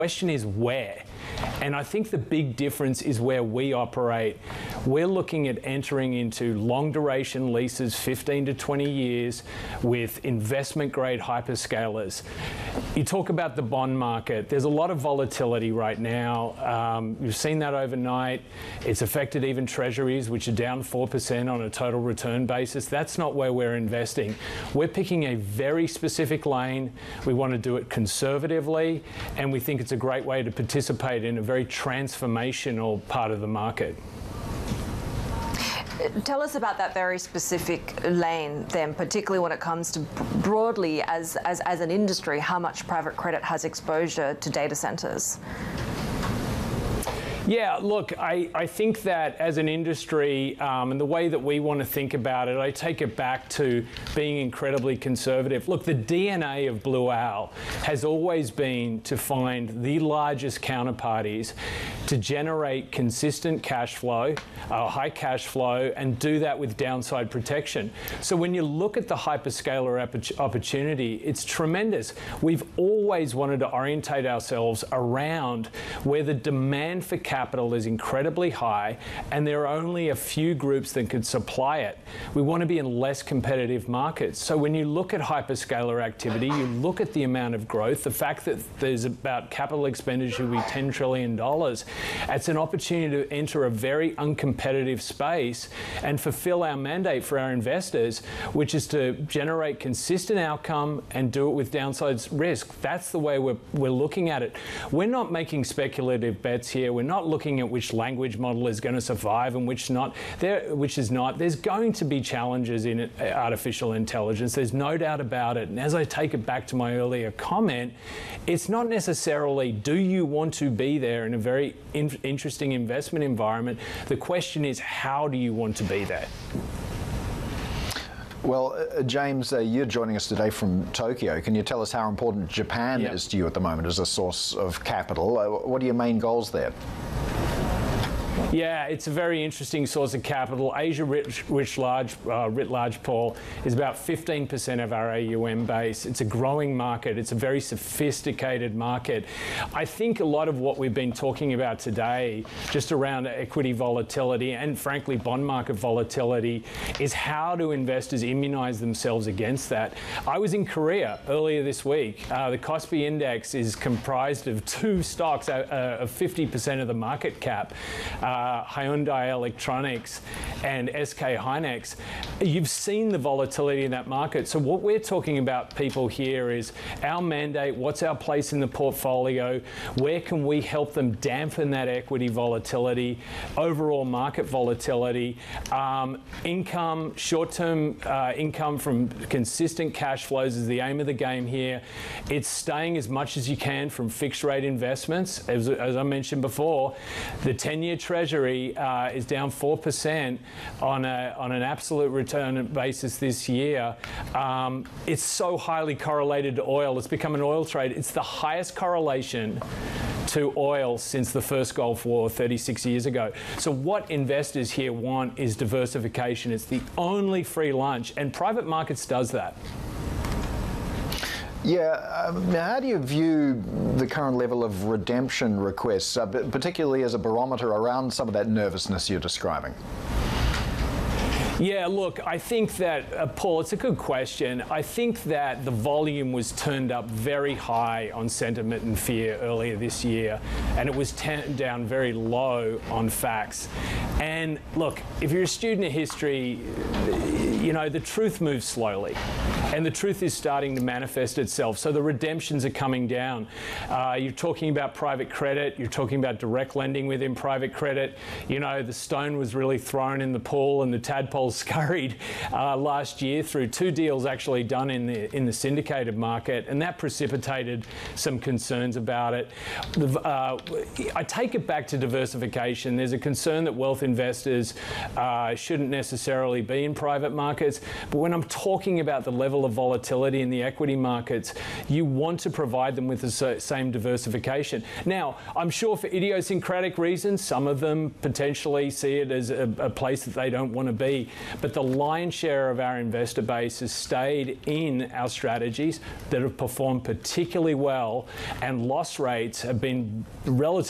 question is where. And I think the big difference is where we operate. We're looking at entering into long duration leases, 15 to 20 years, with investment grade hyperscalers. You talk about the bond market. There's a lot of volatility right now. You've seen that overnight. It's affected even treasuries, which are down 4% on a total return basis. That's not where we're investing. We're picking a very specific lane. We want to do it conservatively, and we think it's a great way to participate in a very transformational part of the market. Tell us about that very specific lane then, particularly when it comes to broadly as an industry, how much private credit has exposure to data centers. Yeah, look, I think that as an industry, and the way that we want to think about it, I take it back to being incredibly conservative. Look, the DNA of Blue Owl has always been to find the largest counterparties to generate consistent cash flow, high cash flow, and do that with downside protection. So when you look at the hyperscaler opportunity, it's tremendous. We've always wanted to orientate ourselves around where the demand for capital is incredibly high and there are only a few groups that could supply it. We want to be in less competitive markets. So when you look at hyperscaler activity, you look at the amount of growth, the fact that there's about capital expenditure will be $10 trillion, it's an opportunity to enter a very uncompetitive space and fulfill our mandate for our investors, which is to generate consistent outcome and do it with downside risk. That's the way we're looking at it. We're not making speculative bets here. We're not looking at which language model is going to survive and which is not. There's going to be challenges in artificial intelligence. There's no doubt about it. And as I take it back to my earlier comment, it's not necessarily do you want to be there in a very interesting investment environment. The question is, how do you want to be there? Well, James, you're joining us today from Tokyo. Can you tell us how important Japan is to you at the moment as a source of capital? What are your main goals there? Yeah, it's a very interesting source of capital. Asia writ large, Paul, is about 15% of our AUM base. It's a growing market. It's a very sophisticated market. I think a lot of what we've been talking about today, just around equity volatility and, frankly, bond market volatility, is how do investors immunize themselves against that? I was in Korea earlier this week. The Kospi Index is comprised of two stocks of 50% of the market cap. Hyundai Electronics and SK Hynix. You've seen the volatility in that market. So what we're talking about, people, here is our mandate, what's our place in the portfolio, where can we help them dampen that equity volatility, overall market volatility, income, short-term income from consistent cash flows is the aim of the game here. It's staying as much as you can from fixed rate investments. As I mentioned before, the 10-year Treasury is down 4% on an absolute return basis this year. It's so highly correlated to oil. It's become an oil trade. It's the highest correlation to oil since the first Gulf War 36 years ago. So what investors here want is diversification. It's the only free lunch, and private markets does that. Yeah, how do you view the current level of redemption requests, particularly as a barometer around some of that nervousness you're describing? Yeah, look, I think that, Paul, it's a good question. I think that the volume was turned up very high on sentiment and fear earlier this year, and it was turned down very low on facts. And look, if you're a student of history, you know, the truth moves slowly, and the truth is starting to manifest itself. So the redemptions are coming down. You're talking about private credit. You're talking about direct lending within private credit. You know, the stone was really thrown in the pool, and the tadpoles scurried last year through two deals actually done in the syndicated market, and that precipitated some concerns about it. I take it back to diversification. There's a concern that wealth investors shouldn't necessarily be in private markets, but when I'm talking about the level level of volatility in the equity markets, you want to provide them with the same diversification. Now, I'm sure for idiosyncratic reasons, some of them potentially see it as a place that they don't want to be, but the lion's share of our investor base has stayed in our strategies that have performed particularly well, and loss rates have been relatively